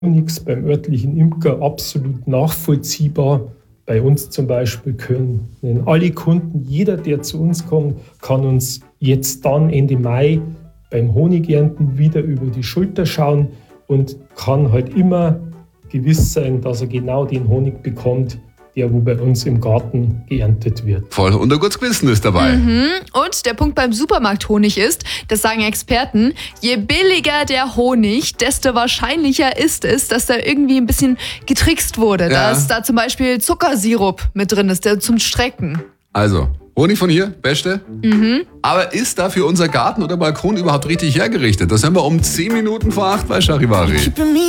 Honigs beim örtlichen Imker absolut nachvollziehbar. Bei uns zum Beispiel können alle Kunden, jeder, der zu uns kommt, kann uns jetzt dann Ende Mai beim Honigernten wieder über die Schulter schauen und kann halt immer gewiss sein, dass er genau den Honig bekommt, der wo bei uns im Garten geerntet wird. Voll. Und ein gutes Gewissen ist dabei. Und der Punkt beim Supermarkthonig ist, das sagen Experten, je billiger der Honig, desto wahrscheinlicher ist es, dass da irgendwie ein bisschen getrickst wurde. Ja. Dass da zum Beispiel Zuckersirup mit drin ist, der zum Strecken. Also, Honig von hier, beste. Aber ist dafür unser Garten oder Balkon überhaupt richtig hergerichtet? Das haben wir um 10 Minuten vor 8 bei Charivari.